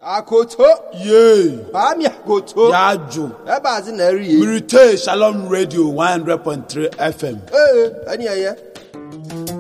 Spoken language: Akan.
Akoto. Yay. Ami akoto. Yajo. Eba zi na eri ye. Mirite Shalom Radio 100.3 FM. Ani aye.